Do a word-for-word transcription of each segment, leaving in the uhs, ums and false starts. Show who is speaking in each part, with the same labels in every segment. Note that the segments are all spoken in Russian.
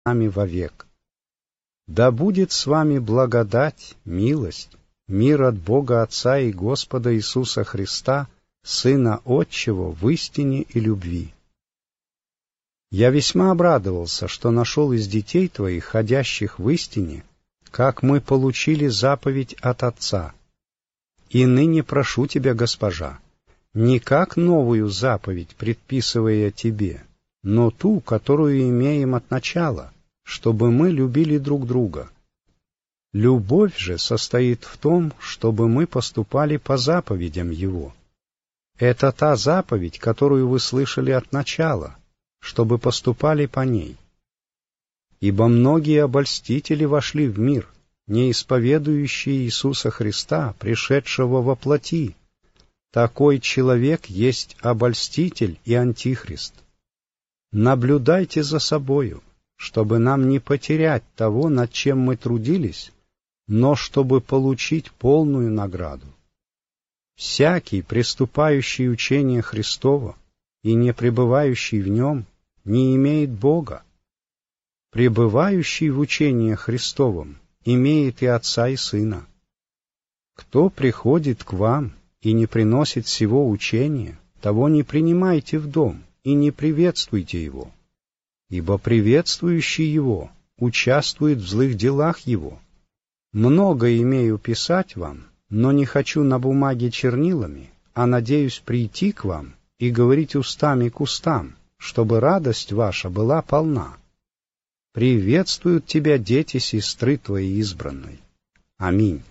Speaker 1: нами вовек. Да будет с вами благодать, милость, мир от Бога Отца и Господа Иисуса Христа, Сына Отчего, в истине и любви. Я весьма обрадовался, что нашел из детей твоих, ходящих в истине, как мы получили заповедь от Отца. И ныне прошу тебя, госпожа, не как новую заповедь, предписывая тебе, но ту, которую имеем от начала, чтобы мы любили друг друга. Любовь же состоит в том, чтобы мы поступали по заповедям Его. Это та заповедь, которую вы слышали от начала, чтобы поступали по ней. Ибо многие обольстители вошли в мир, не исповедующие Иисуса Христа, пришедшего во плоти. Такой человек есть обольститель и антихрист. Наблюдайте за собою, чтобы нам не потерять того, над чем мы трудились, но чтобы получить полную награду. Всякий, приступающий учение Христово и не пребывающий в нем, не имеет Бога. Пребывающий в учении Христовом имеет и Отца, и Сына. Кто приходит к вам и не приносит сего учения, того не принимайте в дом и не приветствуйте его, ибо приветствующий его участвует в злых делах его. Много имею писать вам, но не хочу на бумаге чернилами, а надеюсь прийти к вам и говорить устами к устам, чтобы радость ваша была полна. Приветствуют тебя дети сестры твоей избранной. Аминь.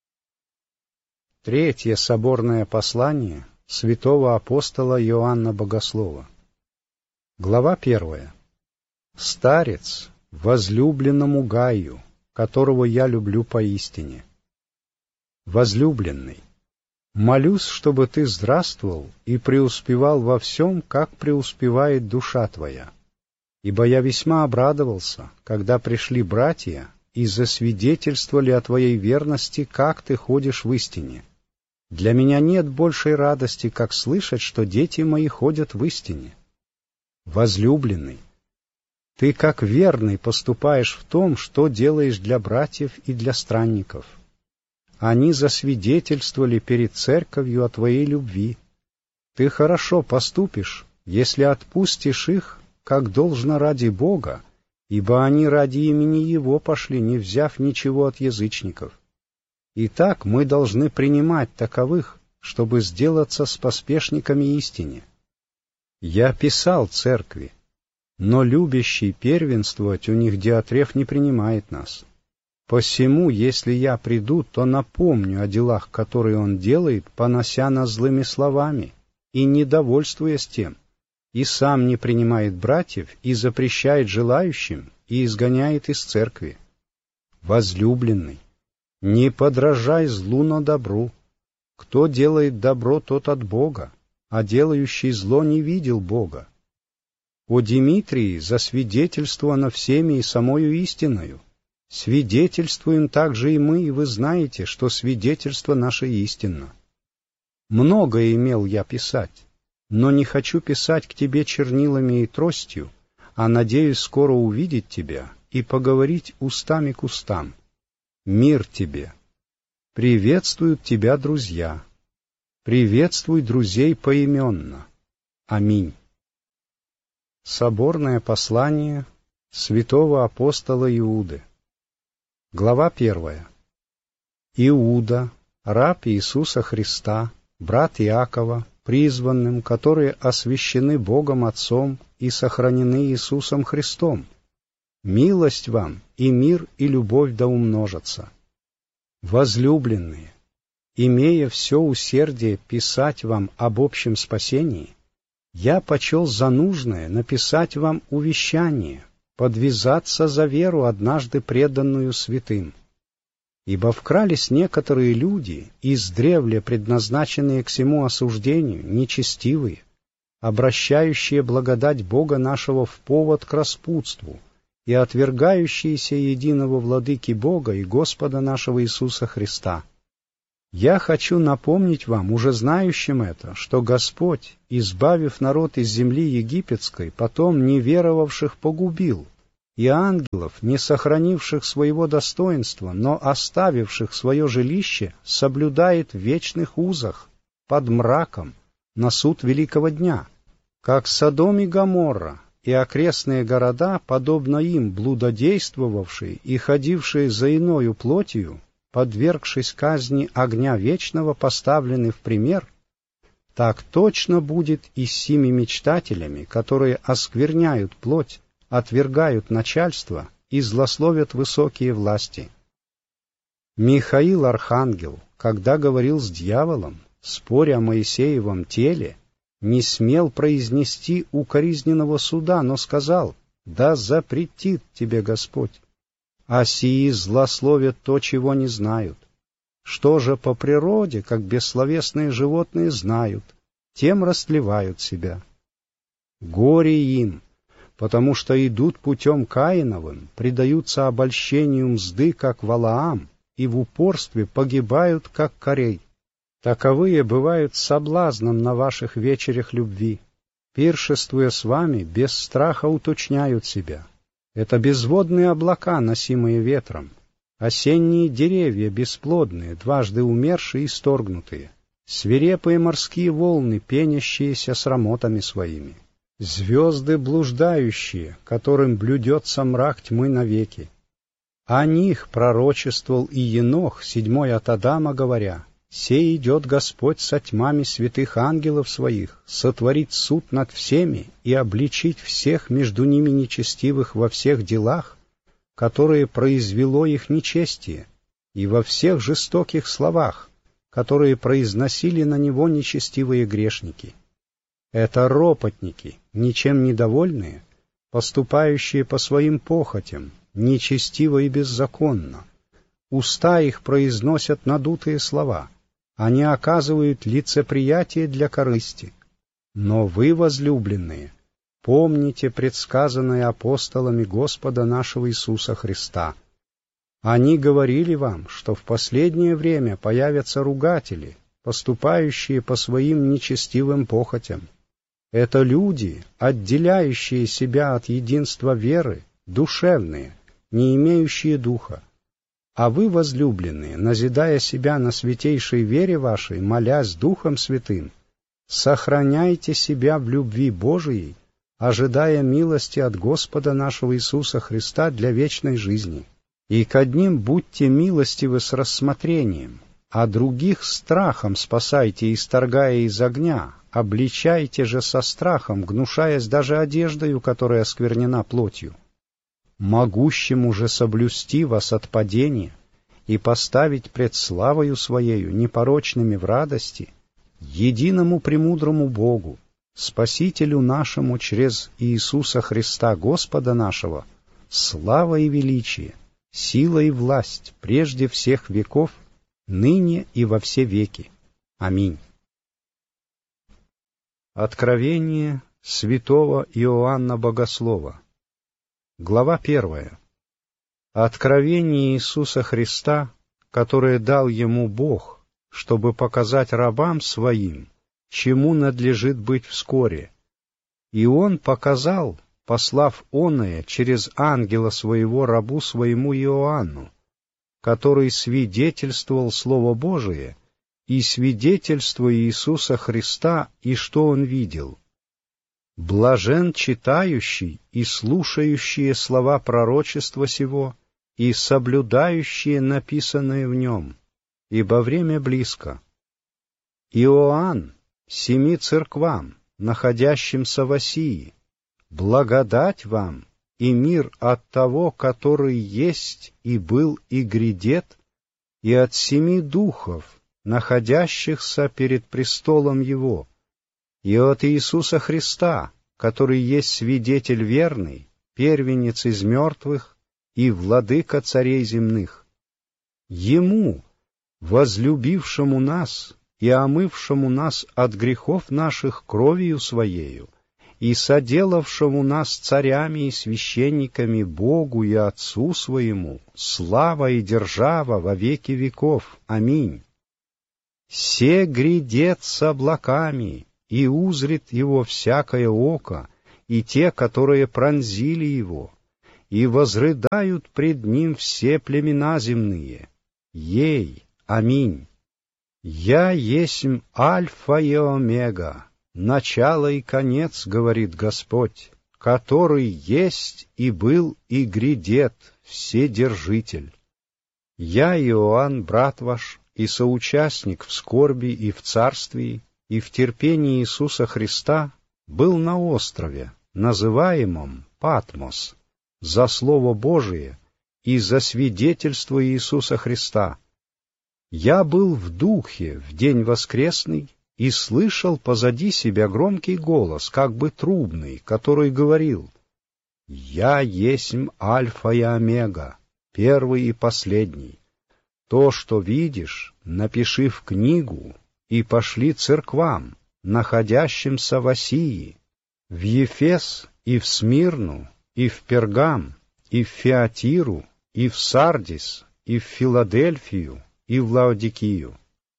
Speaker 1: Третье соборное послание святого апостола Иоанна Богослова. Глава первая. Старец, возлюбленному Гаю, которого я люблю поистине. Возлюбленный, молюсь, чтобы ты здравствовал и преуспевал во всем, как преуспевает душа твоя. Ибо я весьма обрадовался, когда пришли братья и засвидетельствовали о твоей верности, как ты ходишь в истине. Для меня нет большей радости, как слышать, что дети мои ходят в истине. Возлюбленный, ты как верный поступаешь в том, что делаешь для братьев и для странников. Они засвидетельствовали перед церковью о твоей любви. Ты хорошо поступишь, если отпустишь их, как должно ради Бога, ибо они ради имени Его пошли, не взяв ничего от язычников. Итак, мы должны принимать таковых, чтобы сделаться с поспешниками истине. Я писал церкви, но любящий первенствовать у них Диотреф не принимает нас. Посему, если я приду, то напомню о делах, которые он делает, понося нас злыми словами, и недовольствуясь тем, и сам не принимает братьев, и запрещает желающим, и изгоняет из церкви. Возлюбленный, не подражай злу на добру. Кто делает добро, тот от Бога, а делающий зло не видел Бога. О Димитрии засвидетельствовано всеми и самою истиною. Свидетельствуем также и мы, и вы знаете, что свидетельство наше истинно. Много имел я писать, но не хочу писать к тебе чернилами и тростью, а надеюсь скоро увидеть тебя и поговорить устами к устам. Мир тебе! Приветствуют тебя друзья. Приветствуй друзей поименно. Аминь. Соборное послание святого апостола Иуды. Глава первая. Иуда, раб Иисуса Христа, брат Иакова, призванным, которые освящены Богом Отцом и сохранены Иисусом Христом. Милость вам и мир и любовь да умножатся. Возлюбленные, имея все усердие писать вам об общем спасении, я почел за нужное написать вам увещание, подвязаться за веру, однажды преданную святым. Ибо вкрались некоторые люди, издревле предназначенные к сему осуждению, нечестивые, обращающие благодать Бога нашего в повод к распутству и отвергающиеся единого владыки Бога и Господа нашего Иисуса Христа. Я хочу напомнить вам, уже знающим это, что Господь, избавив народ из земли египетской, потом неверовавших погубил, и ангелов, не сохранивших своего достоинства, но оставивших свое жилище, соблюдает в вечных узах, под мраком, на суд великого дня. Как Содом и Гоморра и окрестные города, подобно им блудодействовавшие и ходившие за иною плотью, подвергшись казни огня вечного, поставлены в пример, так точно будет и с сими мечтателями, которые оскверняют плоть, отвергают начальство и злословят высокие власти. Михаил Архангел, когда говорил с дьяволом, споря о Моисеевом теле, не смел произнести укоризненного суда, но сказал: «Да запретит тебе Господь». А сии злословят то, чего не знают. Что же по природе, как бессловесные животные, знают, тем растлевают себя. Горе им, потому что идут путем Каиновым, предаются обольщению мзды, как Валаам, и в упорстве погибают, как Корей. Таковые бывают соблазном на ваших вечерях любви. Пиршествуя с вами, без страха уточняют себя. Это безводные облака, носимые ветром, осенние деревья бесплодные, дважды умершие и сторгнутые, свирепые морские волны, пенящиеся срамотами своими, звезды блуждающие, которым блюдется мрак тьмы навеки. О них пророчествовал и Енох, седьмой от Адама, говоря: «Сей идет Господь со тьмами святых ангелов своих, сотворить суд над всеми и обличить всех между ними нечестивых во всех делах, которые произвело их нечестие, и во всех жестоких словах, которые произносили на него нечестивые грешники. Это ропотники, ничем недовольные, поступающие по своим похотям, нечестиво и беззаконно. Уста их произносят надутые слова, они оказывают лицеприятие для корысти. Но вы, возлюбленные, помните предсказанное апостолами Господа нашего Иисуса Христа. Они говорили вам, что в последнее время появятся ругатели, поступающие по своим нечестивым похотям. Это люди, отделяющие себя от единства веры, душевные, не имеющие духа. А вы, возлюбленные, назидая себя на святейшей вере вашей, молясь Духом Святым, сохраняйте себя в любви Божией, ожидая милости от Господа нашего Иисуса Христа для вечной жизни. И к одним будьте милостивы с рассмотрением, а других страхом спасайте, исторгая из огня, обличайте же со страхом, гнушаясь даже одеждою, которая осквернена плотью. Могущему же соблюсти вас от падения и поставить пред славою Своею непорочными в радости, единому премудрому Богу, Спасителю нашему через Иисуса Христа Господа нашего, слава и величие, сила и власть прежде всех веков, ныне и во все веки. Аминь. Откровение святого Иоанна Богослова. Глава первая. Откровение Иисуса Христа, которое дал ему Бог, чтобы показать рабам своим, чему надлежит быть вскоре. И Он показал, послав оное через ангела своего рабу своему Иоанну, который свидетельствовал Слово Божие и свидетельство Иисуса Христа, и что Он видел. Блажен читающий и слушающие слова пророчества сего и соблюдающие написанное в нем, ибо время близко. Иоанн семи церквам, находящимся в Асии, благодать вам и мир от того, который есть и был и грядет, и от семи духов, находящихся перед престолом Его, и от Иисуса Христа, который есть свидетель верный, первенец из мертвых и владыка царей земных. Ему, возлюбившему нас и омывшему нас от грехов наших кровью Своею, и соделавшему нас царями и священниками Богу и Отцу Своему, слава и держава во веки веков. Аминь. Се грядет с облаками, и узрит его всякое око, и те, которые пронзили его, и возрыдают пред ним все племена земные. Ей, аминь. Я есмь Альфа и Омега, начало и конец, говорит Господь, который есть и был и грядет, Вседержитель. Я, Иоанн, брат ваш, и соучастник в скорби и в царствии, и в терпении Иисуса Христа, был на острове, называемом Патмос, за Слово Божие и за свидетельство Иисуса Христа. Я был в духе в день воскресный и слышал позади себя громкий голос, как бы трубный, который говорил: «Я есмь Альфа и Омега, первый и последний. То, что видишь, напиши в книгу и пошли церквам, находящимся в Асии, в Ефес и в Смирну, и в Пергам, и в Фиатиру, и в Сардис, и в Филадельфию, и в Лаодикию».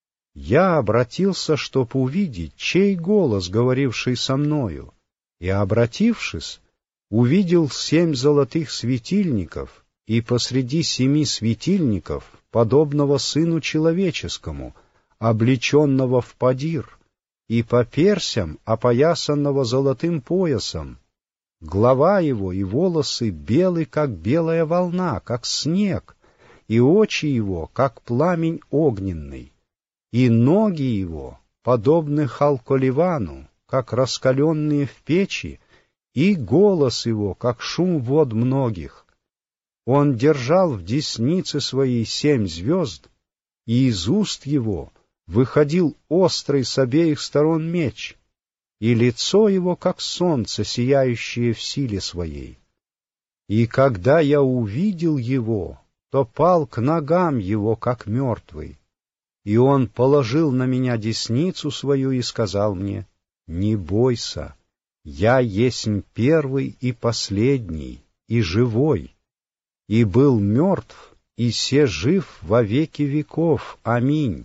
Speaker 1: Я обратился, чтоб увидеть, чей голос, говоривший со мною, и, обратившись, увидел семь золотых светильников, и посреди семи светильников, подобного Сыну Человеческому, облеченного в подир, и по персям, опоясанного золотым поясом. Голова его и волосы белы, как белая волна, как снег, и очи его, как пламень огненный, и ноги его, подобны халколивану, как раскаленные в печи, и голос его, как шум вод многих. Он держал в деснице своей семь звезд, и из уст его выходил острый с обеих сторон меч, и лицо его, как солнце, сияющее в силе своей. И когда я увидел его, то пал к ногам его, как мертвый. И он положил на меня десницу свою и сказал мне: «Не бойся, я есмь первый и последний, и живой, и был мертв, и се жив во веки веков. Аминь.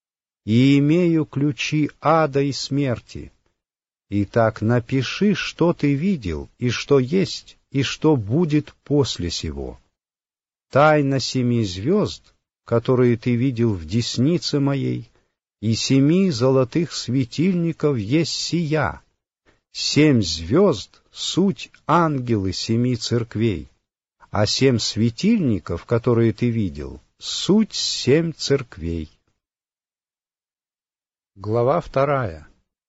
Speaker 1: И имею ключи ада и смерти. Итак, напиши, что ты видел, и что есть, и что будет после сего. Тайна семи звезд, которые ты видел в деснице моей, и семи золотых светильников есть сия. Семь звезд — суть ангелы семи церквей, а семь светильников, которые ты видел, — суть семь церквей». Глава вторая.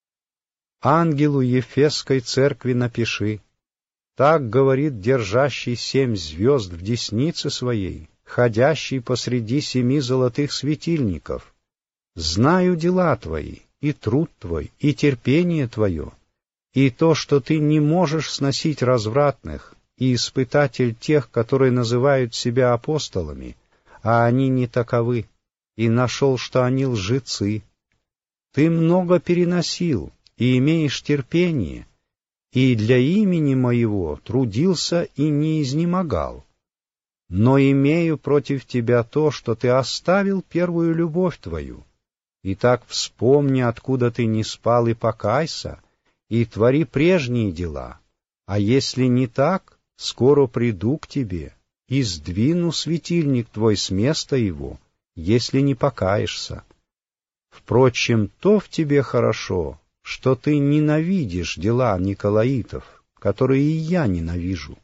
Speaker 1: Ангелу Ефесской церкви напиши: так говорит держащий семь звезд в деснице своей, ходящий посреди семи золотых светильников: знаю дела твои, и труд твой, и терпение твое, и то, что ты не можешь сносить развратных, и испытатель тех, которые называют себя апостолами, а они не таковы, и нашел, что они лжецы. Ты много переносил, и имеешь терпение, и для имени моего трудился и не изнемогал. Но имею против тебя то, что ты оставил первую любовь твою. Итак, вспомни, откуда ты не спал, и покайся, и твори прежние дела. А если не так, скоро приду к тебе и сдвину светильник твой с места его, если не покаешься. Впрочем, то в тебе хорошо, что ты ненавидишь дела николаитов, которые и я ненавижу.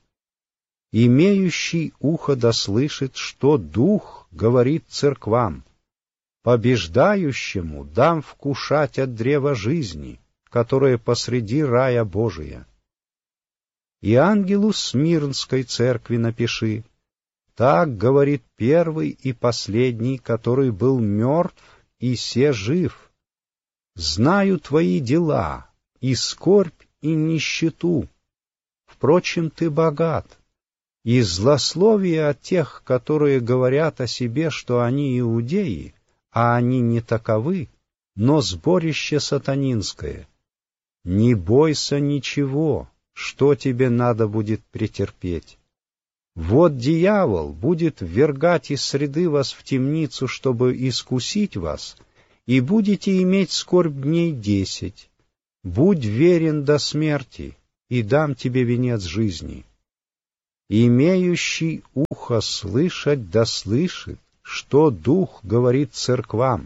Speaker 1: Имеющий ухо да слышит, что Дух говорит церквам: побеждающему дам вкушать от древа жизни, которое посреди рая Божия. И ангелу Смирнской церкви напиши: так говорит первый и последний, который был мертв и се жив. Знаю твои дела, и скорбь, и нищету. Впрочем, ты богат, и злословие от тех, которые говорят о себе, что они иудеи, а они не таковы, но сборище сатанинское. Не бойся ничего, что тебе надо будет претерпеть. Вот дьявол будет ввергать из среды вас в темницу, чтобы искусить вас, и будете иметь скорбь дней десять. Будь верен до смерти, и дам тебе венец жизни. Имеющий ухо слышать да слышит, что Дух говорит церквам.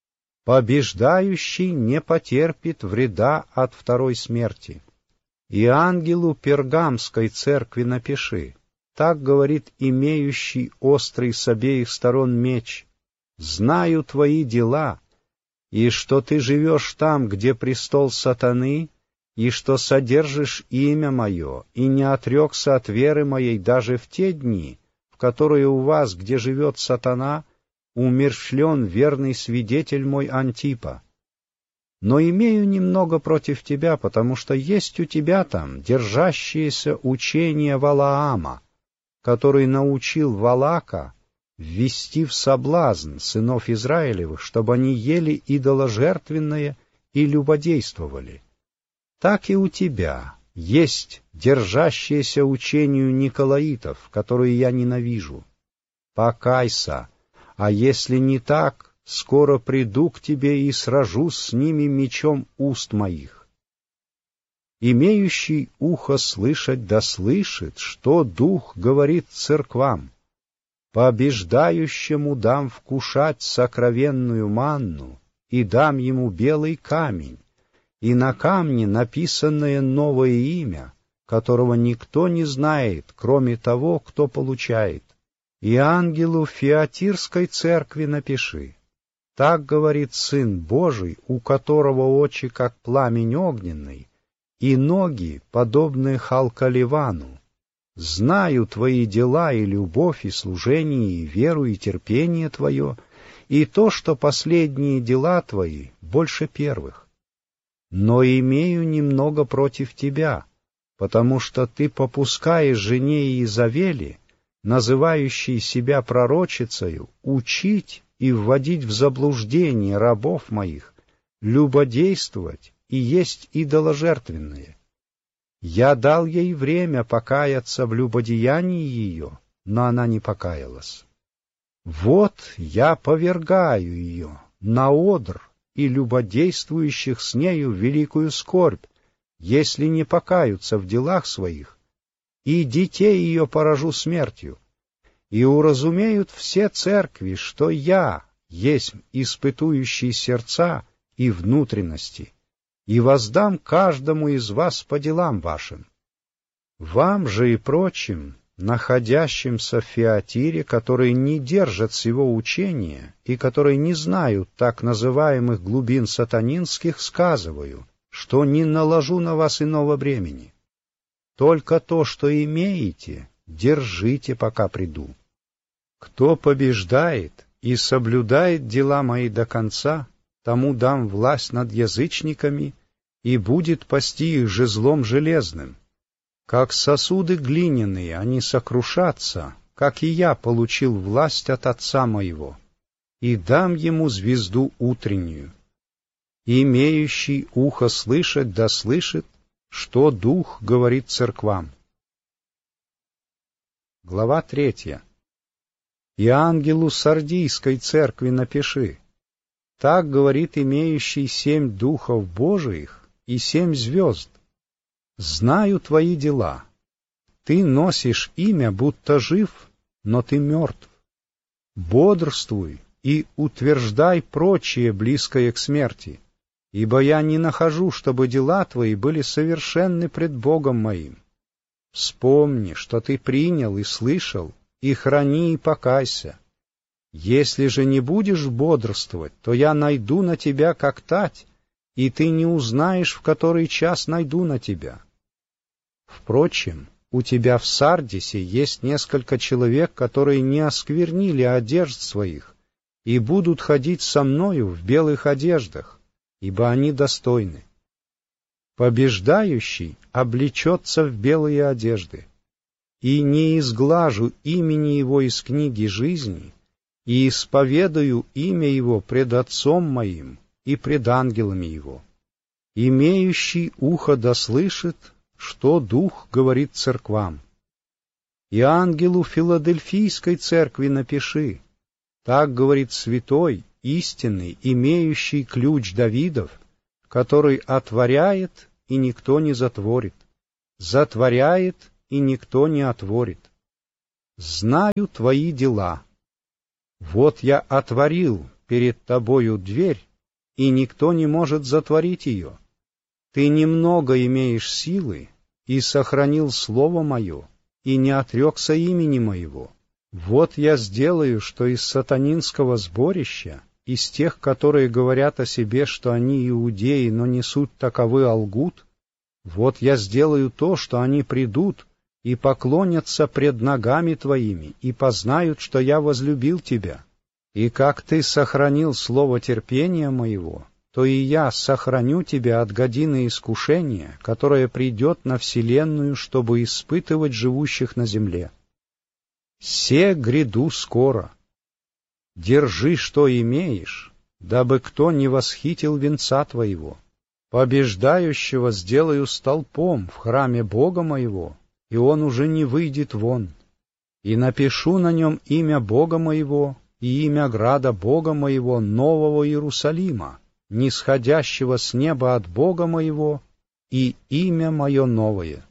Speaker 1: Побеждающий не потерпит вреда от второй смерти. И ангелу Пергамской церкви напиши: так говорит имеющий острый с обеих сторон меч: знаю твои дела, и что ты живешь там, где престол сатаны, и что содержишь имя мое, и не отрекся от веры моей даже в те дни, в которые у вас, где живет сатана, умерщвлен верный свидетель мой Антипа. Но имею немного против тебя, потому что есть у тебя там держащееся учение Валаама, который научил Валака ввести в соблазн сынов Израилевых, чтобы они ели идоложертвенное и любодействовали. Так и у тебя есть держащееся учению Николаитов, которые я ненавижу. Покайся, а если не так, скоро приду к тебе и сражусь с ними мечом уст моих. Имеющий ухо слышать да слышит, что Дух говорит церквам. Побеждающему дам вкушать сокровенную манну, и дам ему белый камень, и на камне написанное новое имя, которого никто не знает, кроме того, кто получает. И ангелу Фиатирской церкви напиши: так говорит Сын Божий, у которого очи, как пламень огненный, и ноги, подобные Халкаливану. Знаю твои дела и любовь, и служение, и веру, и терпение твое, и то, что последние дела твои больше первых. Но имею немного против тебя, потому что ты попускаешь жене Иезавели, называющей себя пророчицею, учить и вводить в заблуждение рабов моих, любодействовать и есть идоложертвенное. Я дал ей время покаяться в любодеянии ее, но она не покаялась. Вот я повергаю ее на одр и любодействующих с нею великую скорбь, если не покаются в делах своих, и детей ее поражу смертью, и уразумеют все церкви, что я есть испытующий сердца и внутренности, и воздам каждому из вас по делам вашим. Вам же и прочим, находящимся в Фиатире, которые не держат сего учения и которые не знают так называемых глубин сатанинских, сказываю, что не наложу на вас иного бремени. Только то, что имеете, держите, пока приду. Кто побеждает и соблюдает дела мои до конца, тому дам власть над язычниками и будет пасти их жезлом железным. Как сосуды глиняные они сокрушатся, как и я получил власть от Отца моего, и дам ему звезду утреннюю. Имеющий ухо слышать да слышит, что Дух говорит церквам. Глава третья. И ангелу Сардийской церкви напиши: так говорит имеющий семь духов Божиих и семь звезд. Знаю твои дела. Ты носишь имя, будто жив, но ты мертв. Бодрствуй и утверждай прочее, близкое к смерти, ибо я не нахожу, чтобы дела твои были совершенны пред Богом моим. Вспомни, что ты принял и слышал, и храни и покайся. Если же не будешь бодрствовать, то я найду на тебя как тать, и ты не узнаешь, в который час найду на тебя. Впрочем, у тебя в Сардисе есть несколько человек, которые не осквернили одежд своих и будут ходить со мною в белых одеждах, ибо они достойны. Побеждающий облечется в белые одежды, и не изглажу имени его из книги жизни, и исповедую имя его пред Отцом моим и пред ангелами его. Имеющий ухо да слышит, что Дух говорит церквам. И ангелу Филадельфийской церкви напиши: так говорит святой, истинный, имеющий ключ Давидов, который отворяет, и никто не затворит, затворяет, и никто не отворит. знаю твои дела. Вот я отворил перед тобою дверь, и никто не может затворить ее. Ты немного имеешь силы, и сохранил слово мое, и не отрекся имени моего. Вот я сделаю, что из сатанинского сборища, из тех, которые говорят о себе, что они иудеи, но не суть таковы, а лгут, вот я сделаю то, что они придут и поклонятся пред ногами твоими, и познают, что я возлюбил тебя. И как ты сохранил слово терпения моего, то и я сохраню тебя от годины искушения, которое придет на вселенную, чтобы испытывать живущих на земле. Се гряду скоро. Держи, что имеешь, дабы кто не восхитил венца твоего. Побеждающего сделаю столпом в храме Бога моего, и он уже не выйдет вон. И напишу на нем имя Бога моего и имя града Бога моего, Нового Иерусалима, нисходящего с неба от Бога моего, и имя мое новое.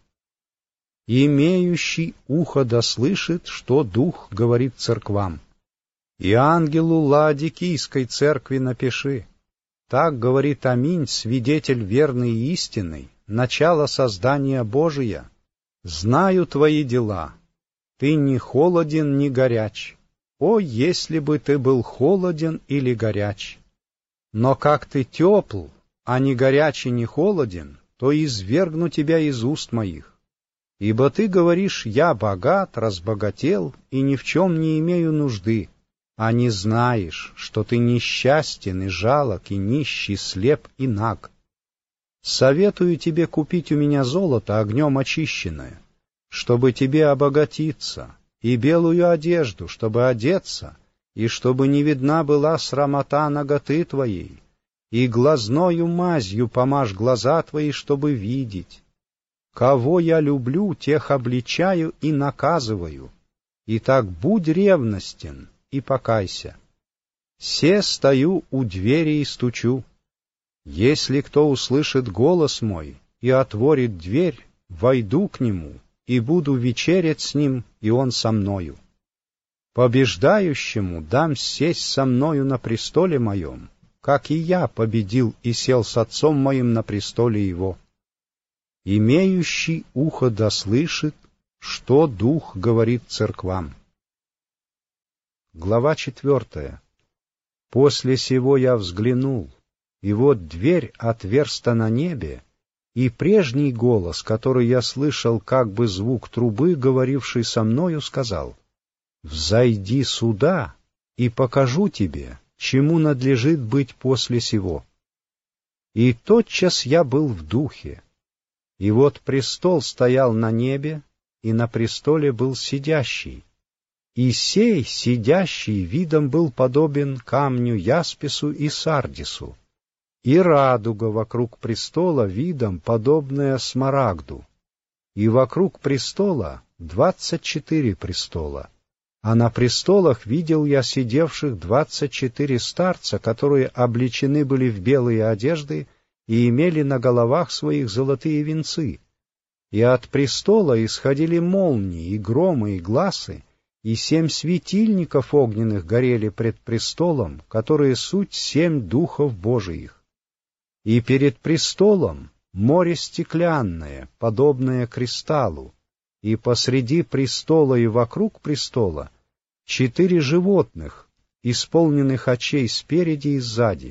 Speaker 1: Имеющий ухо да слышит, что Дух говорит церквам. И ангелу Лаодикийской церкви напиши: так говорит Аминь, свидетель верный и истинный, начало создания Божия. Знаю твои дела. Ты не холоден, ни горяч. О, если бы ты был холоден или горяч! Но как ты тепл, а не горяч и не холоден, то извергну тебя из уст моих. Ибо ты говоришь: я богат, разбогател, и ни в чем не имею нужды, а не знаешь, что ты несчастен и жалок, и нищий, слеп и наг. Советую тебе купить у меня золото огнем очищенное, чтобы тебе обогатиться, и белую одежду, чтобы одеться, и чтобы не видна была срамота наготы твоей, и глазною мазью помажь глаза твои, чтобы видеть. Кого я люблю, тех обличаю и наказываю. Итак, будь ревностен и покайся. Се стою у двери и стучу. Если кто услышит голос мой и отворит дверь, войду к нему и буду вечерять с ним, и он со мною. Побеждающему дам сесть со мною на престоле моем, как и я победил и сел с отцом моим на престоле его. Имеющий ухо да слышит, что Дух говорит церквам. Глава четвертая. После сего я взглянул, и вот дверь отверста на небе, и прежний голос, который я слышал, как бы звук трубы, говоривший со мною, сказал: «Взойди сюда, и покажу тебе, чему надлежит быть после сего». И тотчас я был в духе, и вот престол стоял на небе, и на престоле был сидящий, и сей сидящий видом был подобен камню яспису и сардису, и радуга вокруг престола видом, подобная смарагду, и вокруг престола двадцать четыре престола, а на престолах видел я сидевших двадцать четыре старца, которые облечены были в белые одежды и имели на головах своих золотые венцы, и от престола исходили молнии, и громы, и гласы, и семь светильников огненных горели пред престолом, которые суть семь духов Божиих. И перед престолом море стеклянное, подобное кристаллу, и посреди престола и вокруг престола четыре животных, исполненных очей спереди и сзади.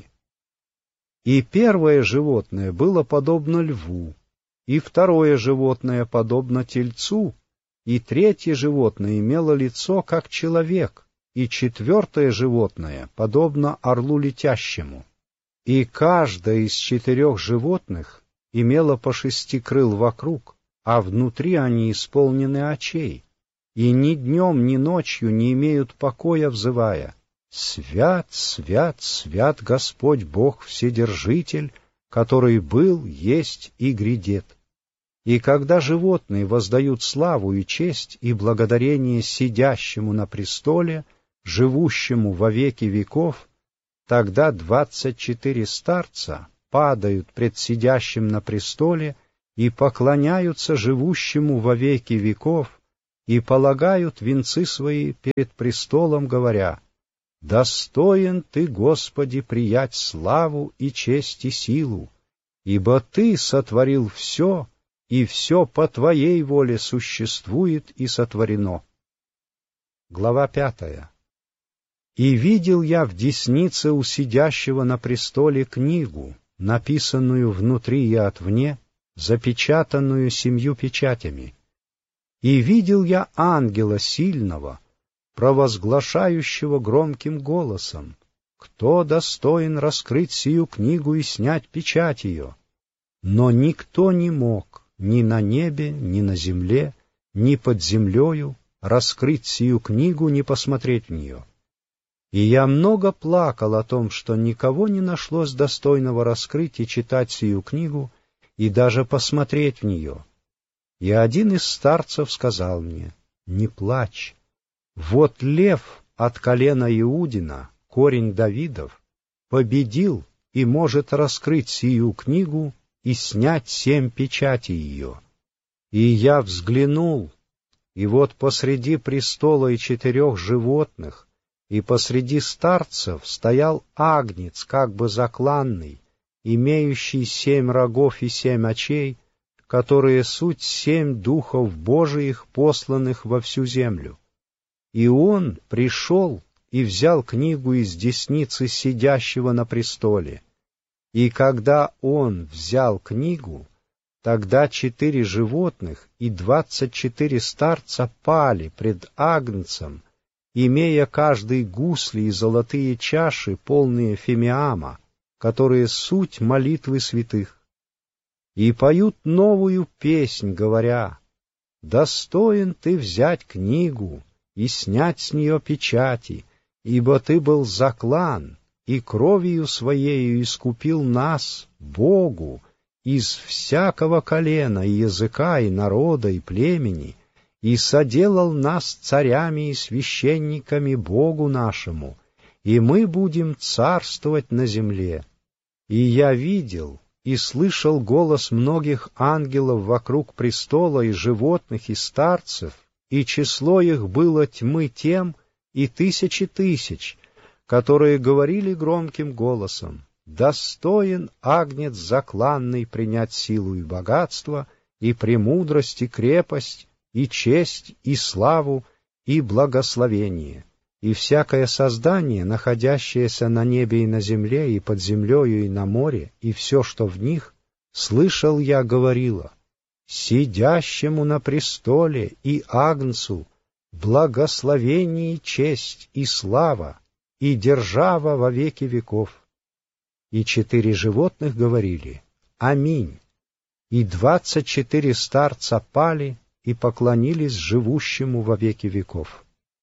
Speaker 1: И первое животное было подобно льву, и второе животное подобно тельцу, и третье животное имело лицо, как человек, и четвертое животное подобно орлу летящему. И каждое из четырех животных имело по шести крыл вокруг, а внутри они исполнены очей, и ни днем, ни ночью не имеют покоя, взывая: «Свят, свят, свят Господь Бог Вседержитель, который был, есть и грядет». И когда животные воздают славу и честь и благодарение сидящему на престоле, живущему во веки веков, тогда двадцать четыре старца падают пред сидящим на престоле и поклоняются живущему во веки веков, и полагают венцы свои перед престолом, говоря: «Достоин Ты, Господи, приять славу и честь и силу, ибо Ты сотворил все, и все по Твоей воле существует и сотворено». Глава пятая. «И видел я в деснице у сидящего на престоле книгу, написанную внутри и отвне, запечатанную семью печатями. И видел я ангела сильного, провозглашающего громким голосом: кто достоин раскрыть сию книгу и снять печать ее? Но никто не мог ни на небе, ни на земле, ни под землею раскрыть сию книгу, ни посмотреть в нее. И я много плакал о том, что никого не нашлось достойного раскрыть и читать сию книгу, и даже посмотреть в нее. И один из старцев сказал мне: не плачь, вот лев от колена Иудина, корень Давидов, победил и может раскрыть сию книгу и снять семь печатей ее. И я взглянул, и вот посреди престола и четырех животных, и посреди старцев стоял агнец, как бы закланный, имеющий семь рогов и семь очей, которые суть семь духов Божиих, посланных во всю землю. И он пришел и взял книгу из десницы сидящего на престоле. И когда он взял книгу, тогда четыре животных и двадцать четыре старца пали пред агнцем, имея каждый гусли и золотые чаши, полные фимиама, которые суть молитвы святых. И поют новую песнь, говоря: «Достоин Ты взять книгу и снять с нее печати, ибо Ты был заклан, и кровью Своею искупил нас, Богу, из всякого колена, и языка, и народа, и племени, и соделал нас царями и священниками Богу нашему, и мы будем царствовать на земле». И я видел и слышал голос многих ангелов вокруг престола, и животных, и старцев, и число их было тьмы тем и тысячи тысяч, которые говорили громким голосом: «Достоин агнец закланный принять силу и богатство, и премудрость, и крепость, и честь, и славу, и благословение». И всякое создание, находящееся на небе и на земле, и под землею, и на море, и все, что в них, слышал я, говорило: «Сидящему на престоле и агнцу благословение, честь и слава, и держава во веки веков». И четыре животных говорили: «Аминь». И двадцать четыре старца пали и поклонились живущему во веки веков.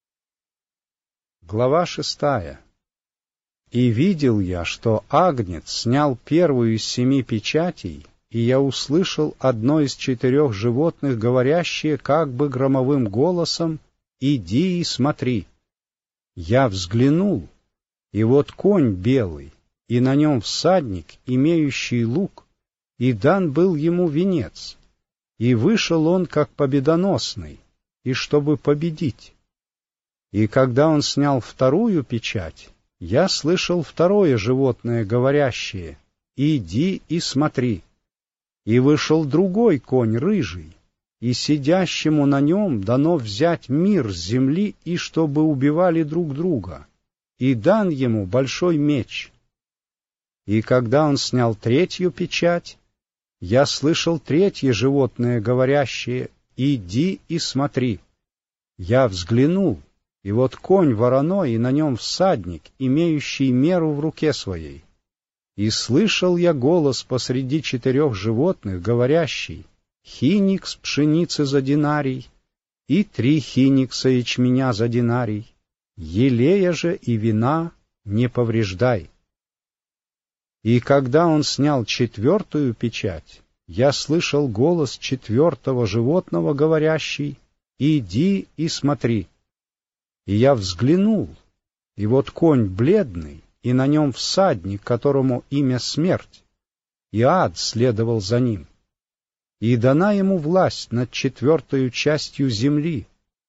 Speaker 1: Глава шестая. «И видел я, что агнец снял первую из семи печатей, и я услышал одно из четырех животных, говорящее как бы громовым голосом: «Иди и смотри». Я взглянул, и вот конь белый, и на нем всадник, имеющий лук, и дан был ему венец, и вышел он как победоносный, и чтобы победить. И когда он снял вторую печать, я слышал второе животное, говорящее: «Иди и смотри». И вышел другой конь рыжий, и сидящему на нем дано взять мир с земли, и чтобы убивали друг друга, и дан ему большой меч. И когда он снял третью печать, я слышал третье животное, говорящее: «Иди и смотри». Я взглянул, и вот конь вороной, и на нем всадник, имеющий меру в руке своей. И слышал я голос посреди четырех животных, говорящий: «Хиникс пшеницы за динарий, и три хиникса ячменя за динарий, елея же и вина не повреждай». И когда он снял четвертую печать, я слышал голос четвертого животного, говорящий: «Иди и смотри». И я взглянул, и вот конь бледный, и на нем всадник, которому имя смерть, и ад следовал за ним. И дана ему власть над четвертою частью земли,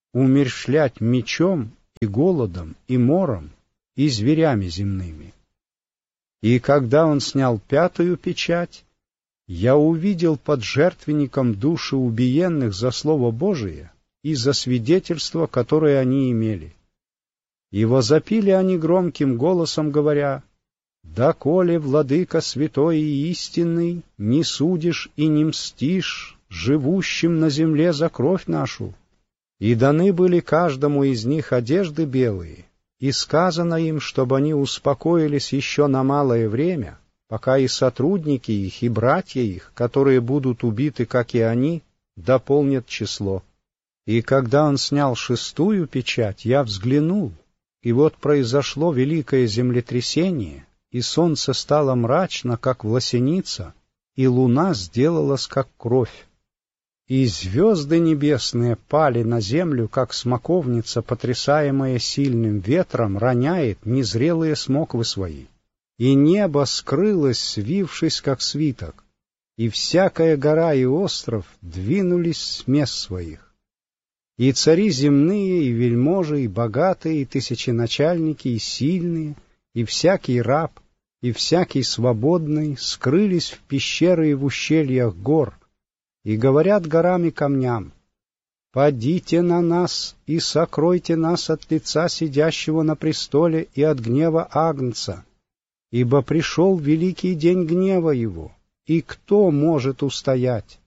Speaker 1: умерщвлять мечом и голодом, и мором, и зверями земными. И когда он снял пятую печать, я увидел под жертвенником души убиенных за Слово Божие и за свидетельство, которое они имели. И возопили они громким голосом, говоря: «Доколе, владыка святой и истинный, не судишь и не мстишь живущим на земле за кровь нашу». И даны были каждому из них одежды белые, и сказано им, чтобы они успокоились еще на малое время, пока и сотрудники их, и братья их, которые будут убиты, как и они, дополнят число. И когда он снял шестую печать, я взглянул, и вот произошло великое землетрясение, и солнце стало мрачно, как власеница, и луна сделалась, как кровь. И звезды небесные пали на землю, как смоковница, потрясаемая сильным ветром, роняет незрелые смоквы свои. И небо скрылось, свившись, как свиток, и всякая гора и остров двинулись с мест своих. И цари земные, и вельможи, и богатые, и тысяченачальники, и сильные, и всякий раб, и всякий свободный скрылись в пещеры и в ущельях гор, и говорят горам и камням: «Падите на нас и сокройте нас от лица сидящего на престоле и от гнева Агнца, ибо пришел великий день гнева его, и кто может устоять?»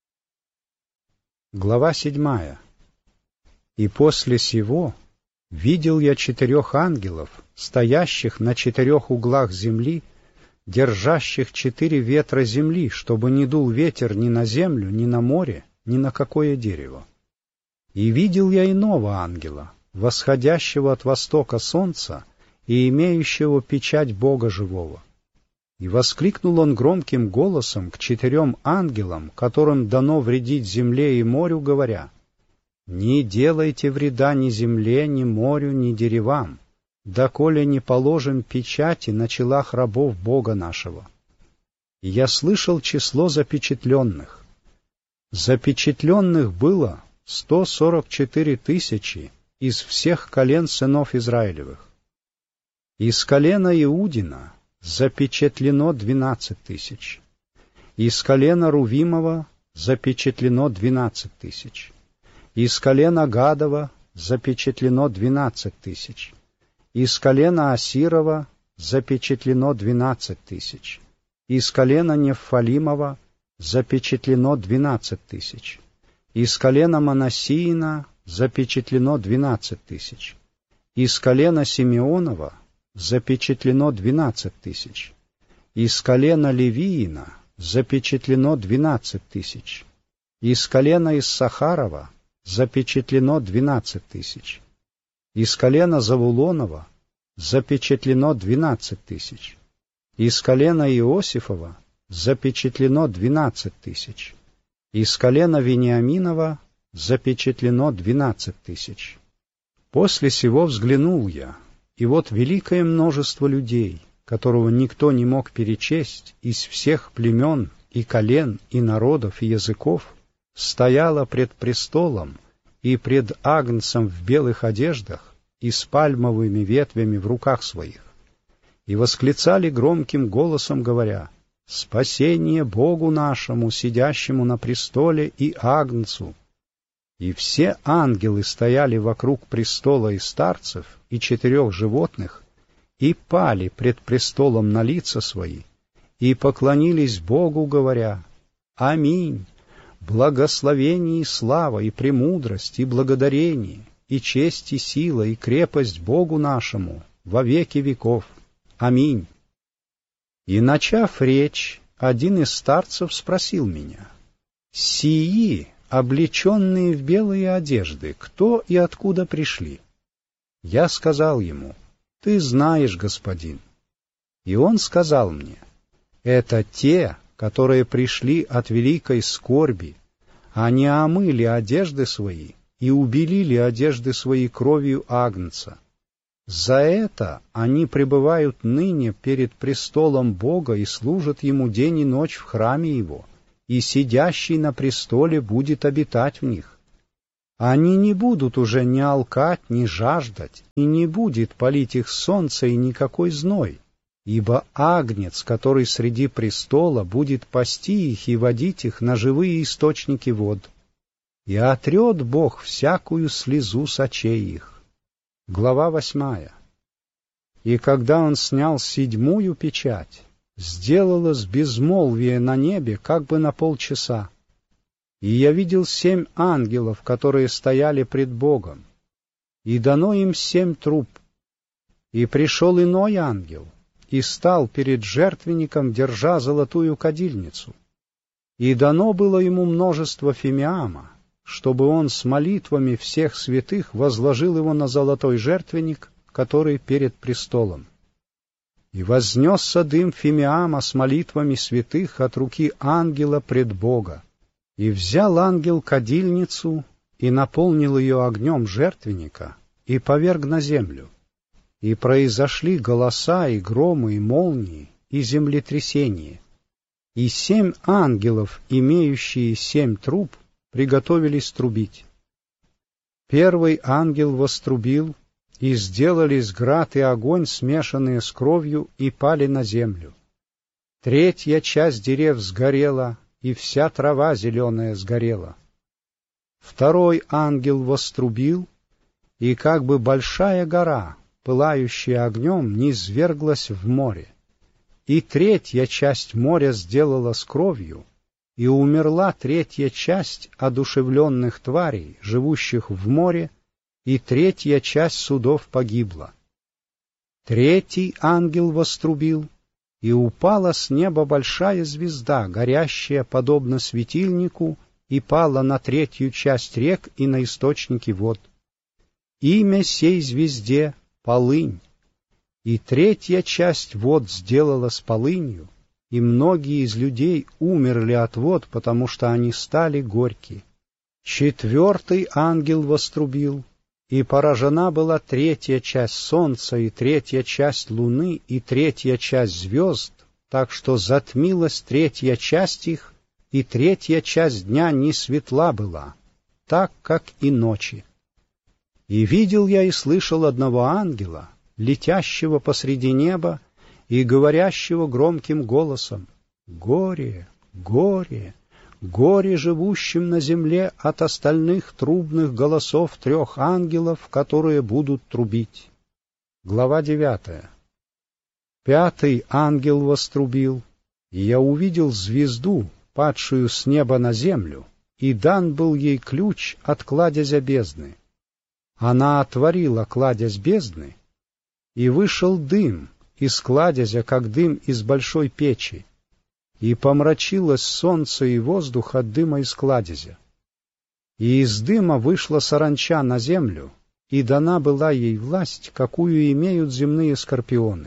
Speaker 1: Глава седьмая. «И после сего видел я четырех ангелов, стоящих на четырех углах земли, держащих четыре ветра земли, чтобы не дул ветер ни на землю, ни на море, ни на какое дерево. И видел я иного ангела, восходящего от востока солнца и имеющего печать Бога живого. И воскликнул он громким голосом к четырем ангелам, которым дано вредить земле и морю, говоря: «Не делайте вреда ни земле, ни морю, ни деревам, доколе не положим печати на челах рабов Бога нашего». И я слышал число запечатленных. Запечатленных было сто сорок четыре тысячи из всех колен сынов Израилевых. Из колена Иудина запечатлено двенадцать тысяч. Из колена Рувимова запечатлено двенадцать тысяч. Из колена Гадова запечатлено двенадцать тысяч. Из колена Асирова запечатлено двенадцать тысяч. Из колена Нефалимова запечатлено двенадцать тысяч. Из колена Манассиина запечатлено двенадцать тысяч. Из колена Симеонова запечатлено двенадцать тысяч. Из колена Левиина запечатлено двенадцать тысяч. Из колена Иссахарова запечатлено двенадцать тысяч. Из колена Завулонова запечатлено двенадцать тысяч. Из колена Иосифова запечатлено двенадцать тысяч. Из колена Вениаминова запечатлено двенадцать тысяч. После сего взглянул я, и вот великое множество людей, которого никто не мог перечесть, из всех племен и колен и народов и языков, стояло пред престолом и пред Агнцем в белых одеждах и с пальмовыми ветвями в руках своих, и восклицали громким голосом, говоря: «Спасение Богу нашему, сидящему на престоле, и Агнцу!» И все ангелы стояли вокруг престола и старцев, и четырех животных, и пали пред престолом на лица свои, и поклонились Богу, говоря: «Аминь! Благословение и слава, и премудрость, и благодарение, и честь, и сила, и крепость Богу нашему во веки веков. Аминь». И, начав речь, один из старцев спросил меня: «Сии, облеченные в белые одежды, кто и откуда пришли?» Я сказал ему: «Ты знаешь, господин». И он сказал мне: «Это те, которые пришли от великой скорби, они омыли одежды свои и убелили одежды свои кровью Агнца. За это они пребывают ныне перед престолом Бога и служат Ему день и ночь в храме Его, и сидящий на престоле будет обитать в них. Они не будут уже ни алкать, ни жаждать, и не будет палить их солнце и никакой зной, ибо Агнец, который среди престола, будет пасти их и водить их на живые источники вод. И отрет Бог всякую слезу с очей их. Глава восьмая. И когда он снял седьмую печать, сделалось безмолвие на небе как бы на полчаса. И я видел семь ангелов, которые стояли пред Богом, и дано им семь труб. И пришел иной ангел, и стал перед жертвенником, держа золотую кадильницу. И дано было ему множество фимиама, чтобы он с молитвами всех святых возложил его на золотой жертвенник, который перед престолом. И вознесся дым фимиама с молитвами святых от руки ангела пред Бога. И взял ангел кадильницу, и наполнил ее огнем жертвенника, и поверг на землю. И произошли голоса, и громы, и молнии, и землетрясение. И семь ангелов, имеющие семь труб, приготовились трубить. Первый ангел вострубил, и сделались град и огонь, смешанные с кровью, и пали на землю. Третья часть дерев сгорела, и вся трава зеленая сгорела. Второй ангел вострубил, и как бы большая гора, пылающая огнем, низверглась в море. И третья часть моря сделала с кровью, и умерла третья часть одушевленных тварей, живущих в море, и третья часть судов погибла. Третий ангел вострубил, и упала с неба большая звезда, горящая подобно светильнику, и пала на третью часть рек и на источники вод. Имя сей звезде — Полынь. И третья часть вод сделалась полынью, и многие из людей умерли от вод, потому что они стали горькие. Четвертый ангел вострубил, и поражена была третья часть солнца, и третья часть луны, и третья часть звезд, так что затмилась третья часть их, и третья часть дня не светла была, так, как и ночи. И видел я и слышал одного ангела, летящего посреди неба и говорящего громким голосом: «Горе, горе, горе живущим на земле от остальных трубных голосов трех ангелов, которые будут трубить». Глава девятая. Пятый ангел вострубил, и я увидел звезду, падшую с неба на землю, и дан был ей ключ от кладезя бездны. Она отворила кладезь бездны, и вышел дым из кладезя, как дым из большой печи, и помрачилось солнце и воздух от дыма из кладезя. И из дыма вышла саранча на землю, и дана была ей власть, какую имеют земные скорпионы.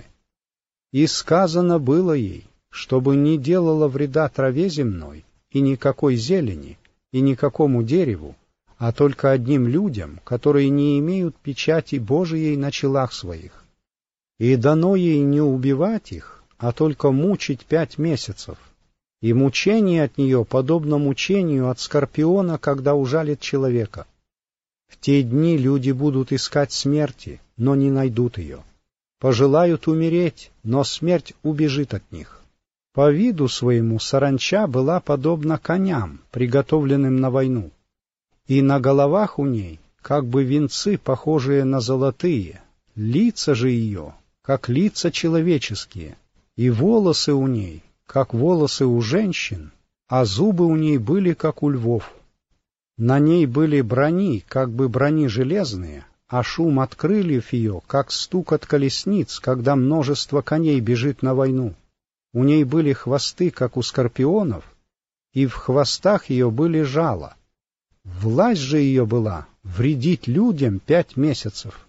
Speaker 1: И сказано было ей, чтобы не делала вреда траве земной, и никакой зелени, и никакому дереву, а только одним людям, которые не имеют печати Божией на челах своих. И дано ей не убивать их, а только мучить пять месяцев. И мучение от нее подобно мучению от скорпиона, когда ужалит человека. В те дни люди будут искать смерти, но не найдут ее. Пожелают умереть, но смерть убежит от них. По виду своему саранча была подобна коням, приготовленным на войну. И на головах у ней как бы венцы, похожие на золотые, лица же ее, как лица человеческие, и волосы у ней, как волосы у женщин, а зубы у ней были, как у львов. На ней были брони, как бы брони железные, а шум от крыльев ее, как стук от колесниц, когда множество коней бежит на войну. У ней были хвосты, как у скорпионов, и в хвостах ее были жала. Власть же ее была вредить людям пять месяцев.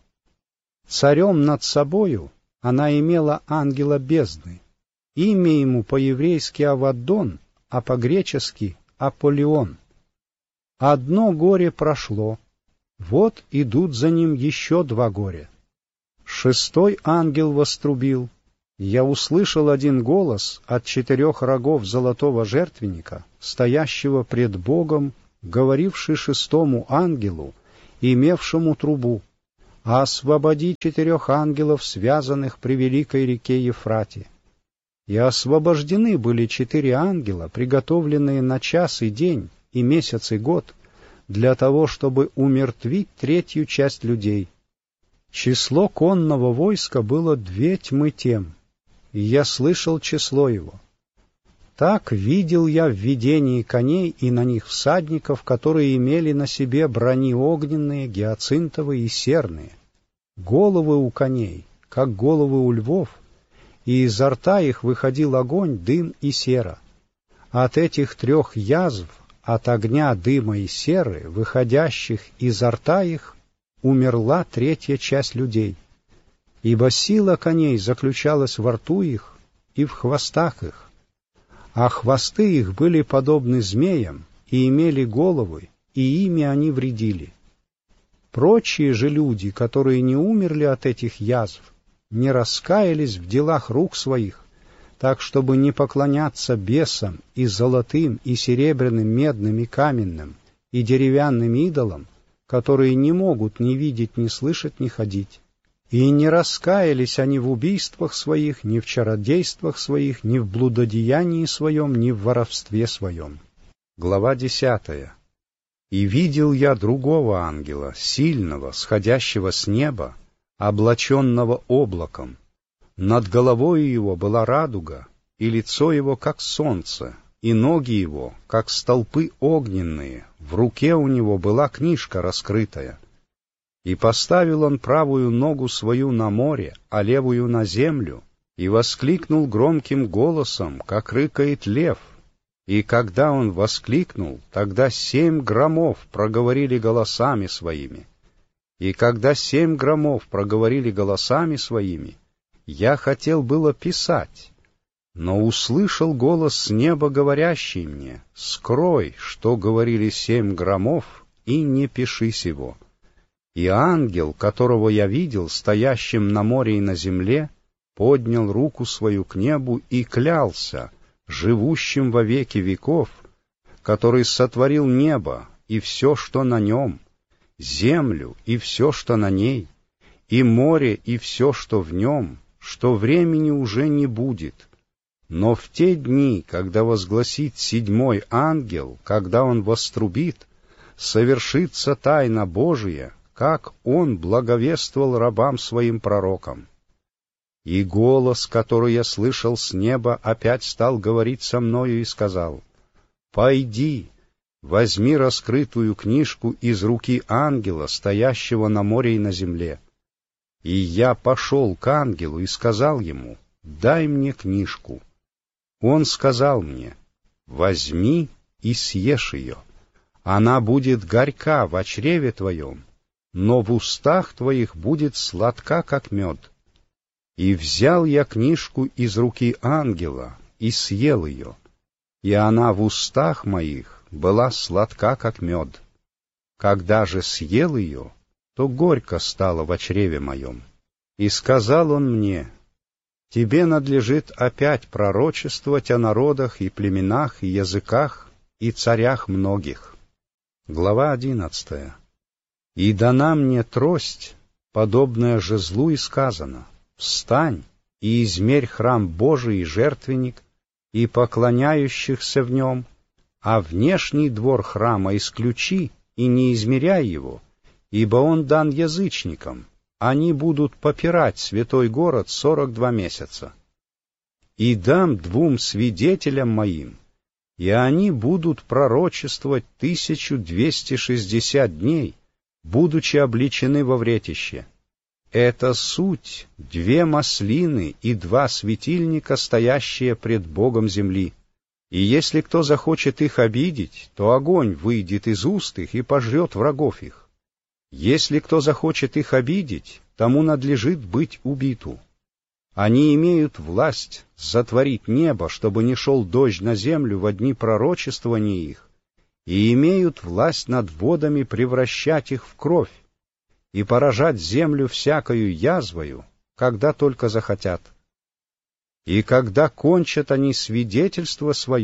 Speaker 1: Царем над собою она имела ангела бездны. Имя ему по-еврейски Аваддон, а по-гречески Аполлион. Одно горе прошло, вот идут за ним еще два горя. Шестой ангел вострубил. Я услышал один голос от четырех рогов золотого жертвенника, стоящего пред Богом, говоривший шестому ангелу, имевшему трубу: «Освободи четырех ангелов, связанных при великой реке Ефрате». И освобождены были четыре ангела, приготовленные на час и день, и месяц и год, для того, чтобы умертвить третью часть людей. Число конного войска было две тьмы тем, и я слышал число его. Так видел я в видении коней и на них всадников, которые имели на себе брони огненные, гиацинтовые и серные, головы у коней, как головы у львов, и изо рта их выходил огонь, дым и сера. От этих трех язв, от огня, дыма и серы, выходящих изо рта их, умерла третья часть людей, ибо сила коней заключалась во рту их и в хвостах их, а хвосты их были подобны змеям и имели головы, и ими они вредили. Прочие же люди, которые не умерли от этих язв, не раскаялись в делах рук своих, так, чтобы не поклоняться бесам и золотым, и серебряным, медным, и каменным, и деревянным идолам, которые не могут ни видеть, ни слышать, ни ходить. И не раскаялись они в убийствах своих, ни в чародействах своих, ни в блудодеянии своем, ни в воровстве своем. Глава десятая. «И видел я другого ангела, сильного, сходящего с неба, облаченного облаком. Над головой его была радуга, и лицо его, как солнце, и ноги его, как столпы огненные, в руке у него была книжка раскрытая. И поставил он правую ногу свою на море, а левую на землю, и воскликнул громким голосом, как рыкает лев. И когда он воскликнул, тогда семь громов проговорили голосами своими. И когда семь громов проговорили голосами своими, я хотел было писать, но услышал голос с неба, говорящий мне: «Скрой, что говорили семь громов, и не пиши сего». И ангел, которого я видел, стоящим на море и на земле, поднял руку свою к небу и клялся, живущим во веки веков, который сотворил небо и все, что на нем, землю и все, что на ней, и море и все, что в нем, что времени уже не будет. Но в те дни, когда возгласит седьмой ангел, когда он вострубит, совершится тайна Божия, как он благовествовал рабам своим пророкам. И голос, который я слышал с неба, опять стал говорить со мною и сказал: «Пойди, возьми раскрытую книжку из руки ангела, стоящего на море и на земле». И я пошел к ангелу и сказал ему: «Дай мне книжку». Он сказал мне: «Возьми и съешь ее. Она будет горька в чреве твоем, но в устах твоих будет сладка, как мед». И взял я книжку из руки ангела и съел ее, и она в устах моих была сладка, как мед. Когда же съел ее, то горько стало во чреве моем. И сказал он мне: «Тебе надлежит опять пророчествовать о народах и племенах и языках и царях многих». Глава одиннадцатая. «И дана мне трость, подобная жезлу, и сказано: встань и измерь храм Божий и жертвенник, и поклоняющихся в нем, а внешний двор храма исключи и не измеряй его, ибо он дан язычникам, они будут попирать святой город сорок два месяца. И дам двум свидетелям моим, и они будут пророчествовать тысячу двести шестьдесят дней, будучи обличены во вретище. Это суть две маслины и два светильника, стоящие пред Богом земли. И если кто захочет их обидеть, то огонь выйдет из уст их и пожрет врагов их. Если кто захочет их обидеть, тому надлежит быть убиту. Они имеют власть затворить небо, чтобы не шел дождь на землю во дни пророчествования их, и имеют власть над водами превращать их в кровь, и поражать землю всякою язвою, когда только захотят. И когда кончат они свидетельство свое,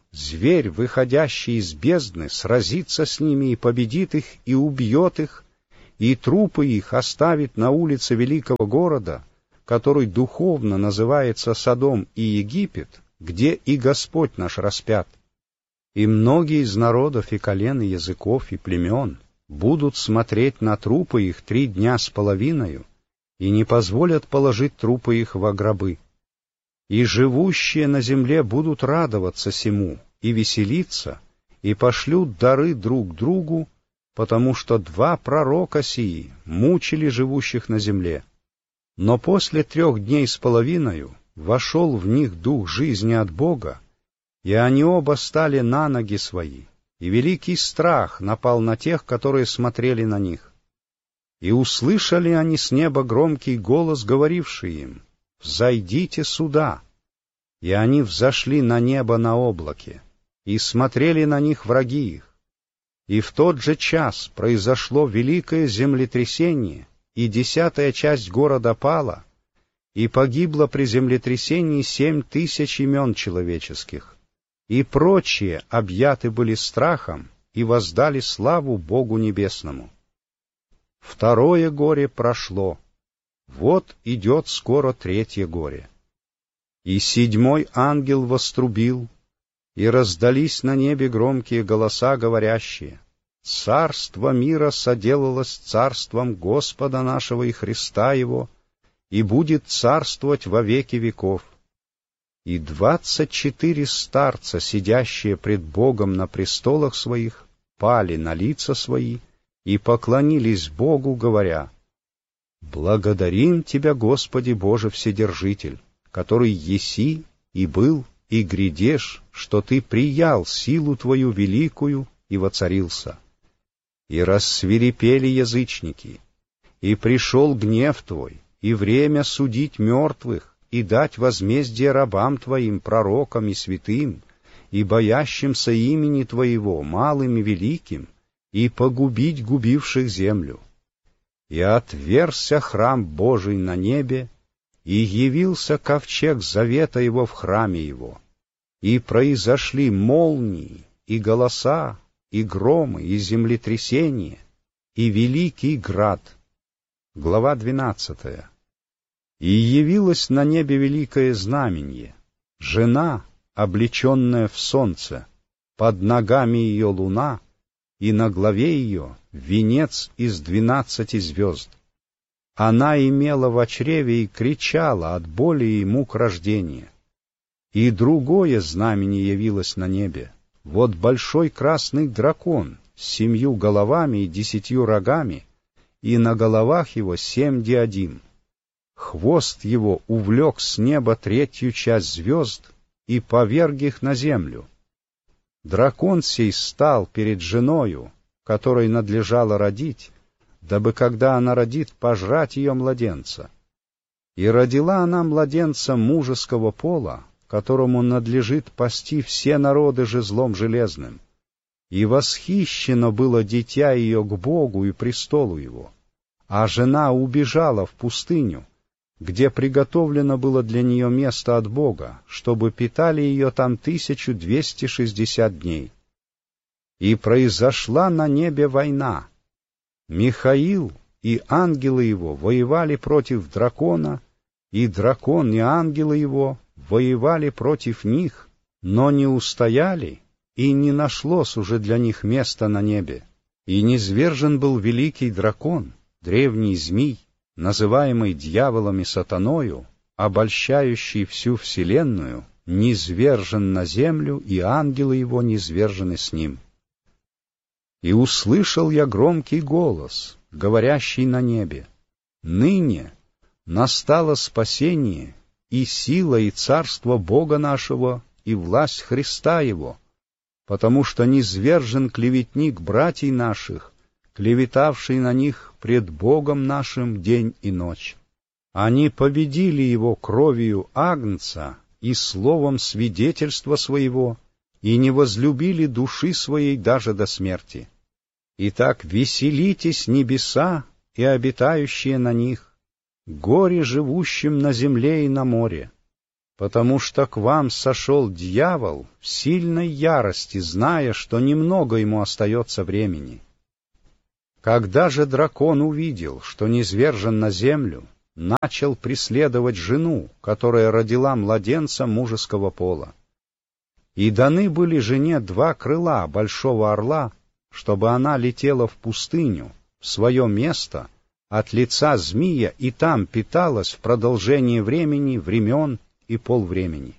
Speaker 1: зверь, выходящий из бездны, сразится с ними и победит их, и убьет их, и трупы их оставит на улице великого города, который духовно называется Содом и Египет, где и Господь наш распят. И многие из народов и колен, и языков, и племен будут смотреть на трупы их три дня с половиною, и не позволят положить трупы их во гробы. И живущие на земле будут радоваться сему, и веселиться, и пошлют дары друг другу, потому что два пророка сии мучили живущих на земле. Но после трех дней с половиною вошел в них дух жизни от Бога, и они оба стали на ноги свои, и великий страх напал на тех, которые смотрели на них. И услышали они с неба громкий голос, говоривший им: «Взойдите сюда!» И они взошли на небо на облаке, и смотрели на них враги их. И в тот же час произошло великое землетрясение, и десятая часть города пала, и погибло при землетрясении семь тысяч имен человеческих, и прочие объяты были страхом и воздали славу Богу Небесному. Второе горе прошло, вот идет скоро третье горе. И седьмой ангел вострубил, и раздались на небе громкие голоса, говорящие: «Царство мира соделалось царством Господа нашего и Христа Его, и будет царствовать во веки веков». И двадцать четыре старца, сидящие пред Богом на престолах своих, пали на лица свои и поклонились Богу, говоря: «Благодарим Тебя, Господи Боже Вседержитель, который еси и был, и грядешь, что Ты приял силу Твою великую и воцарился. И рассвирепели язычники, и пришел гнев Твой, и время судить мертвых, и дать возмездие рабам Твоим, пророкам и святым, и боящимся имени Твоего, малым и великим, и погубить губивших землю. И отверзся храм Божий на небе, и явился ковчег завета Его в храме Его, и произошли молнии, и голоса, и громы, и землетрясения, и великий град». Глава двенадцатая. «И явилось на небе великое знаменье, жена, облеченная в солнце, под ногами ее луна, и на главе ее венец из двенадцати звезд. Она имела в чреве и кричала от боли и мук рождения. И другое знамение явилось на небе: вот большой красный дракон с семью головами и десятью рогами, и на головах его семь диадим. Хвост его увлек с неба третью часть звезд и поверг их на землю. Дракон сей стал перед женою, которой надлежало родить, дабы, когда она родит, пожрать ее младенца. И родила она младенца мужеского пола, которому надлежит пасти все народы жезлом железным. И восхищено было дитя ее к Богу и престолу его. А жена убежала в пустыню, где приготовлено было для нее место от Бога, чтобы питали ее там тысячу двести шестьдесят дней. И произошла на небе война. Михаил и ангелы его воевали против дракона, и дракон и ангелы его воевали против них, но не устояли, и не нашлось уже для них места на небе. И низвержен был великий дракон, древний змий, называемый дьяволом и сатаною, обольщающий всю вселенную, низвержен на землю, и ангелы его низвержены с ним. И услышал я громкий голос, говорящий на небе: «Ныне настало спасение, и сила, и царство Бога нашего, и власть Христа Его, потому что низвержен клеветник братьев наших, клеветавший на них пред Богом нашим день и ночь. Они победили его кровью агнца и словом свидетельства своего, и не возлюбили души своей даже до смерти. Итак, веселитесь небеса и обитающие на них, горе живущим на земле и на море. потому что к вам сошел дьявол в сильной ярости, зная, что немного ему остается времени. Когда же дракон увидел, что низвержен на землю, начал преследовать жену, которая родила младенца мужеского пола. И даны были жене два крыла большого орла, чтобы она летела в пустыню, в свое место, от лица змия, и там питалась в продолжении времени, времен и полвремени.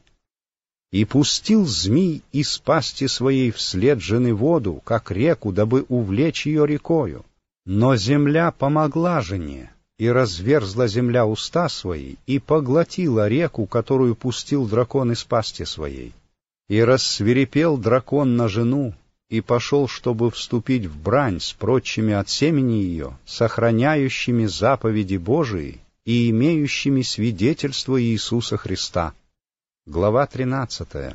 Speaker 1: И пустил змий из пасти своей вслед жены воду, как реку, дабы увлечь ее рекою. Но земля помогла жене, и разверзла земля уста свои, и поглотила реку, которую пустил дракон из пасти своей. И рассвирепел дракон на жену, и пошел, чтобы вступить в брань с прочими от семени ее, сохраняющими заповеди Божии и имеющими свидетельство Иисуса Христа. Глава тринадцатая.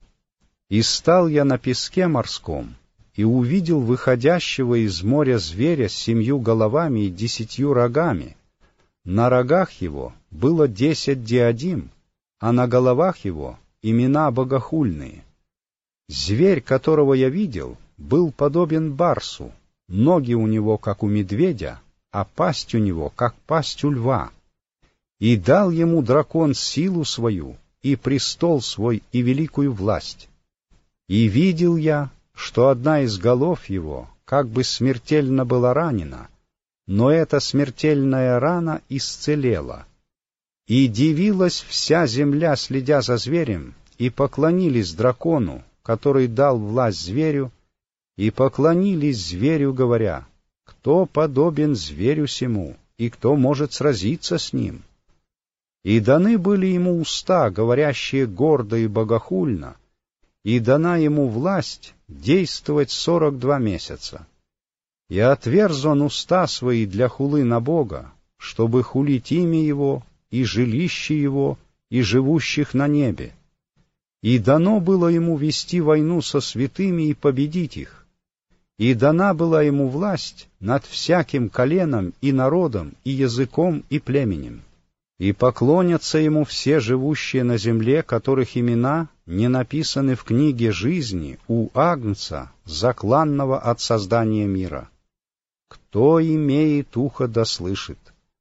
Speaker 1: «И стал я на песке морском, и увидел выходящего из моря зверя с семью головами и десятью рогами. На рогах его было десять диадим, а на головах его имена богохульные. Зверь, которого я видел, был подобен барсу, ноги у него, как у медведя, а пасть у него, как пасть у льва. И дал ему дракон силу свою, и престол свой, и великую власть. И видел я, что одна из голов его как бы смертельно была ранена, но эта смертельная рана исцелела. И дивилась вся земля, следя за зверем, и поклонились дракону, который дал власть зверю, и поклонились зверю, говоря: кто подобен зверю сему, и кто может сразиться с ним? И даны были ему уста, говорящие гордо и богохульно, и дана ему власть действовать сорок два месяца. И отверз он уста свои для хулы на Бога, чтобы хулить имя Его, и жилище Его, и живущих на небе. И дано было ему вести войну со святыми и победить их. И дана была ему власть над всяким коленом и народом, и языком, и племенем. И поклонятся ему все живущие на земле, которых имена не написаны в книге жизни у Агнца, закланного от создания мира. Кто имеет ухо да слышит.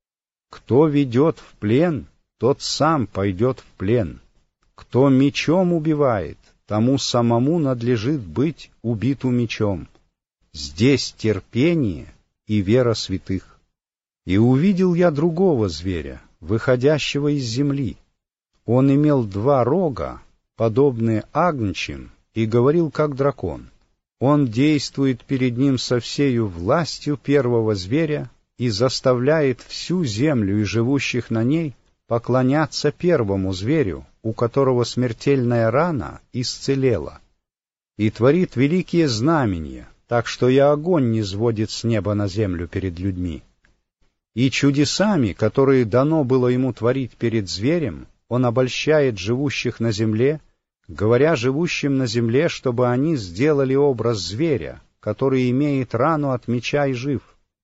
Speaker 1: Кто ведет в плен, тот сам пойдет в плен. Кто мечом убивает, тому самому надлежит быть убиту мечом. Здесь терпение и вера святых. И увидел я другого зверя, выходящего из земли. Он имел два рога, подобные агнчим, и говорил как дракон. Он действует перед ним со всею властью первого зверя и заставляет всю землю и живущих на ней поклоняться первому зверю, у которого смертельная рана исцелела, и творит великие знамения, так что и огонь низводит с неба на землю перед людьми. И чудесами, которые дано было ему творить перед зверем, он обольщает живущих на земле, говоря живущим на земле, чтобы они сделали образ зверя, который имеет рану от меча и жив.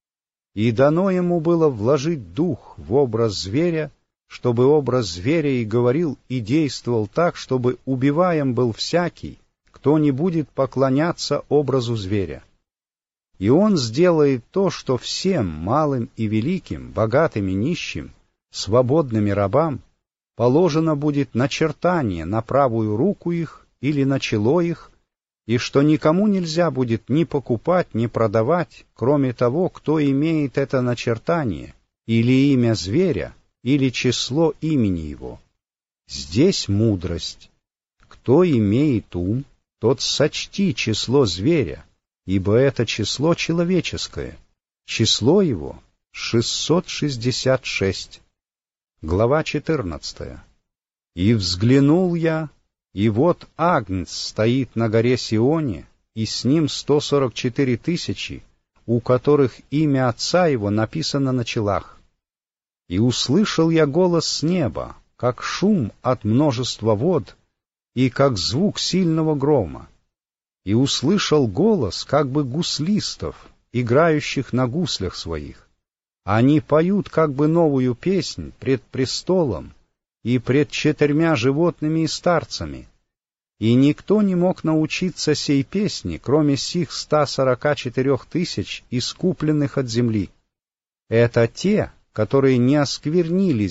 Speaker 1: И дано ему было вложить дух в образ зверя, чтобы образ зверя и говорил, и действовал так, чтобы убиваем был всякий, кто не будет поклоняться образу зверя. И он сделает то, что всем, малым и великим, богатым и нищим, свободным и рабам, положено будет начертание на правую руку их или на чело их, и что никому нельзя будет ни покупать, ни продавать, кроме того, кто имеет это начертание, или имя зверя, или число имени его. Здесь мудрость. Кто имеет ум, тот сочти число зверя, ибо это число человеческое. Число его — шестьсот шестьдесят шесть. Глава четырнадцатая. «И взглянул я, и вот Агнец стоит на горе Сионе, и с ним сто сорок четыре тысячи, у которых имя Отца его написано на челах. И услышал я голос с неба, как шум от множества вод, и как звук сильного грома. И услышал голос, как бы гуслистов, играющих на гуслях своих. Они поют как бы новую песнь пред престолом, и пред четырьмя животными и старцами. И никто не мог научиться сей песни, кроме сих ста сорока четырех тысяч, искупленных от земли. Это те, которые не осквернились